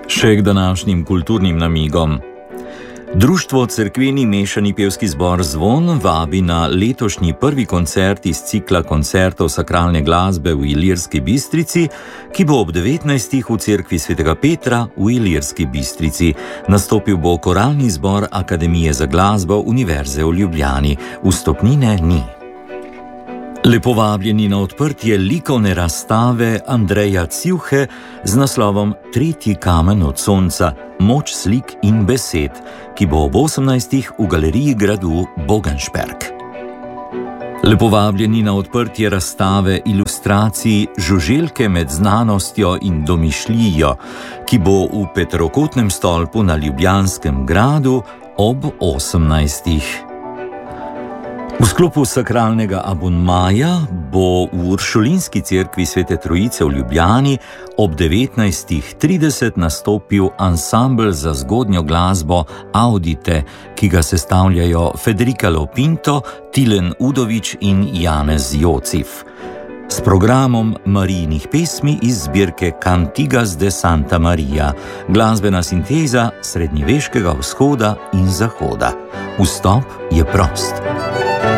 Še k današnjim kulturnim namigom. Društvo Cerkveni mešani pevski zbor Zvon vabi na letošnji prvi koncert iz cikla koncertov sakralne glasbe v Ilirski Bistrici, ki bo ob 19. v cerkvi svetega Petra v Ilirski Bistrici. Nastopil bo koralni zbor Akademije za glasbo Univerze v Ljubljani. Vstopnine ni. Lepo vabljeni na odprtje likovne razstave Andreja Civhe z naslovom Tretji kamen od sonca, moč slik in besed, ki bo ob 18. v galeriji gradu Bogensperg. Lepo vabljeni na odprtje razstave ilustracij Žuželke med znanostjo in domišljijo, ki bo v Peterokotnem stolpu na Ljubljanskem gradu ob 18. V sklopu sakralnega abonmaja bo v Uršulinski cerkvi Svete Trojice v Ljubljani ob 19.30 nastopil ansambel za zgodnjo glasbo Audite, ki ga sestavljajo Federica Lopinto, Tilen Udovič in Janez Jocif. S programom Marijinih pesmi iz zbirke Cantigas de Santa Maria, glasbena sinteza srednjeveškega vzhoda in zahoda. Vstop je prost.